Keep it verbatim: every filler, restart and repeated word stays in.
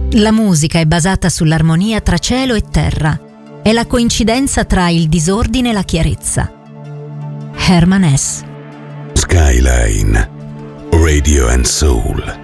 La musica è basata sull'armonia tra cielo e terra. È la coincidenza tra il disordine e la chiarezza. Herman Hesse. Skyline Radio and Soul.